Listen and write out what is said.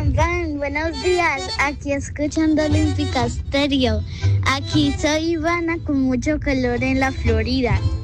Iván, buenos días. Aquí escuchando Olímpica Stereo. Aquí soy Ivana con mucho calor en la Florida.